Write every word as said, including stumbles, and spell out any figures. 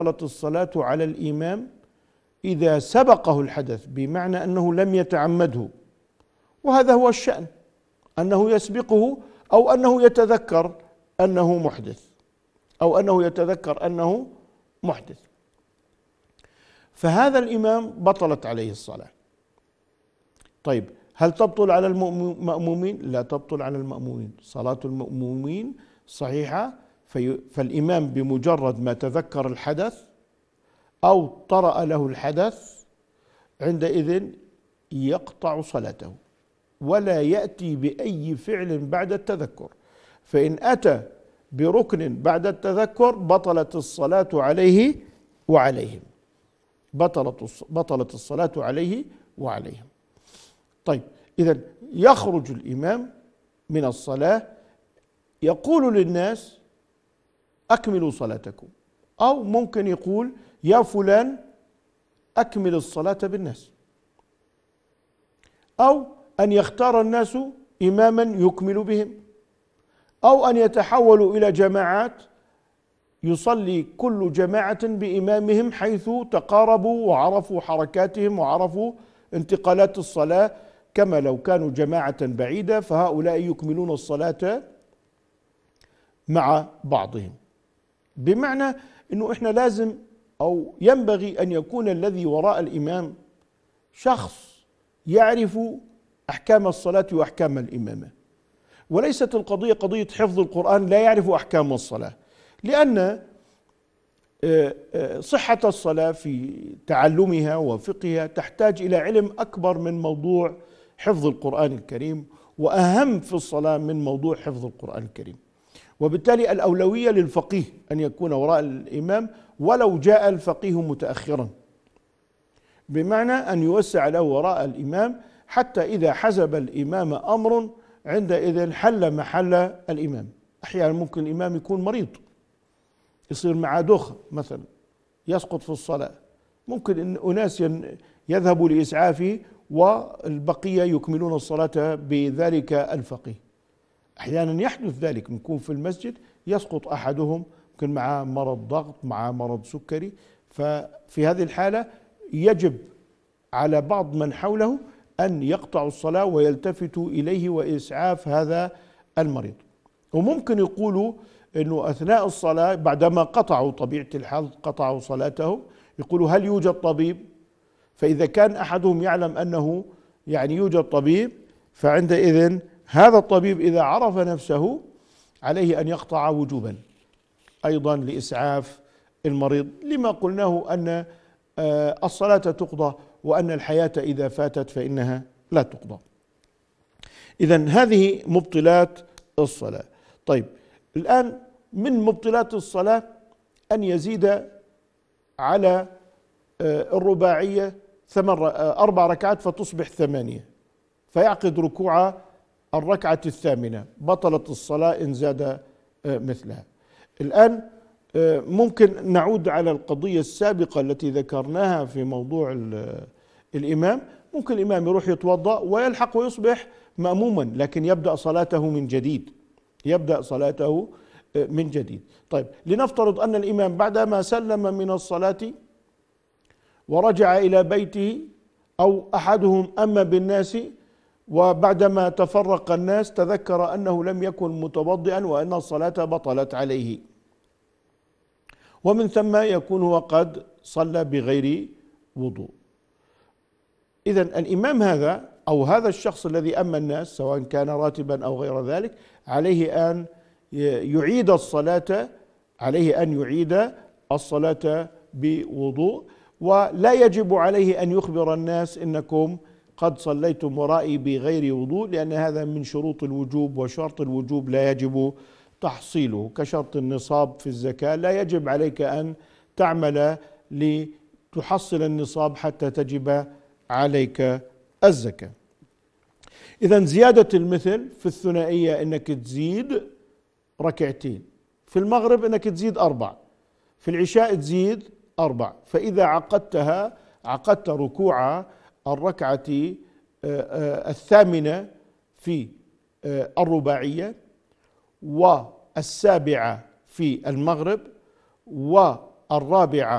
بطلت الصلاة على الإمام إذا سبقه الحدث، بمعنى أنه لم يتعمده، وهذا هو الشأن، أنه يسبقه أو أنه يتذكر أنه محدث أو أنه يتذكر أنه محدث، فهذا الإمام بطلت عليه الصلاة. طيب هل تبطل على المأمومين؟ لا تبطل على المأمومين، صلاة المأمومين صحيحة. فالإمام بمجرد ما تذكر الحدث أو طرأ له الحدث عندئذ يقطع صلاته ولا يأتي بأي فعل بعد التذكر، فإن أتى بركن بعد التذكر بطلت الصلاة عليه وعليهم، بطلت بطلت الصلاة عليه وعليهم. طيب إذن يخرج الإمام من الصلاة يقول للناس أكملوا صلاتكم، أو ممكن يقول يا فلان أكمل الصلاة بالناس، أو أن يختار الناس إماما يكمل بهم، أو أن يتحولوا إلى جماعات يصلي كل جماعة بإمامهم حيث تقاربوا وعرفوا حركاتهم وعرفوا انتقالات الصلاة، كما لو كانوا جماعة بعيدة فهؤلاء يكملون الصلاة مع بعضهم. بمعنى أنه إحنا لازم أو ينبغي أن يكون الذي وراء الإمام شخص يعرف أحكام الصلاة وأحكام الإمامة، وليست القضية قضية حفظ القرآن لا يعرف أحكام الصلاة، لأن صحة الصلاة في تعلمها وفقهها تحتاج إلى علم أكبر من موضوع حفظ القرآن الكريم، وأهم في الصلاة من موضوع حفظ القرآن الكريم. وبالتالي الأولوية للفقيه أن يكون وراء الإمام ولو جاء الفقيه متأخرا، بمعنى أن يوسع له وراء الإمام حتى إذا حزب الإمام أمر عندئذ حل محل الإمام. أحيانا ممكن الإمام يكون مريض يصير معه دوخة مثلا يسقط في الصلاة، ممكن أن أناس يذهبوا لإسعافه والبقية يكملون الصلاة بذلك الفقيه. أحيانا يحدث ذلك، نكون في المسجد يسقط أحدهم ممكن معه مرض ضغط معه مرض سكري، ففي هذه الحالة يجب على بعض من حوله أن يقطعوا الصلاة ويلتفتوا إليه وإسعاف هذا المريض. وممكن يقولوا أنه أثناء الصلاة بعدما قطعوا طبيعة الحال قطعوا صلاتهم يقولوا هل يوجد طبيب؟ فإذا كان أحدهم يعلم أنه يعني يوجد طبيب فعندئذ هذا الطبيب إذا عرف نفسه عليه أن يقطع وجوبا أيضا لإسعاف المريض، لما قلناه أن الصلاة تقضى وأن الحياة إذا فاتت فإنها لا تقضى. إذن هذه مبطلات الصلاة. طيب الآن من مبطلات الصلاة أن يزيد على الرباعية أربع ركعات فتصبح ثمانية، فيعقد ركوع الركعة الثامنة، بطلت الصلاة إن زاد مثلها. الآن ممكن نعود على القضية السابقة التي ذكرناها في موضوع الإمام. ممكن الإمام يروح يتوضأ ويلحق ويصبح مأموما، لكن يبدأ صلاته من جديد، يبدأ صلاته من جديد. طيب لنفترض أن الإمام بعدما سلم من الصلاة ورجع إلى بيته أو أحدهم أما بالناس، وبعدما تفرق الناس تذكر أنه لم يكن متوضئا وأن الصلاة بطلت عليه، ومن ثم يكون هو قد صلى بغير وضوء. إذن الإمام هذا أو هذا الشخص الذي أما الناس سواء كان راتبا أو غير ذلك عليه أن يعيد الصلاة عليه أن يعيد الصلاة بوضوء، ولا يجب عليه أن يخبر الناس إنكم قد صليتم ورائي بغير وضوء، لأن هذا من شروط الوجوب، وشرط الوجوب لا يجب تحصيله كشرط النصاب في الزكاة، لا يجب عليك أن تعمل لتحصل النصاب حتى تجب عليك الزكاة. إذن زيادة المثل في الثنائية إنك تزيد ركعتين، في المغرب إنك تزيد أربع، في العشاء تزيد أربع، فإذا عقدتها عقدت ركوع الركعة الثامنة في الرباعية والسابعة في المغرب الرابعة